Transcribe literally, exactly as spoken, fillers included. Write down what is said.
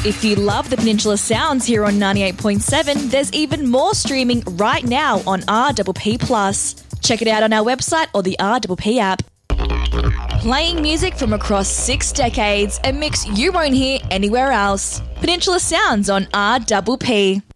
If you love the Peninsula Sounds here on ninety-eight point seven, there's even more streaming right now on R P P plus. Check it out on our website or the R P P app. Playing music from across six decades, a mix you won't hear anywhere else. Peninsula Sounds on R P P.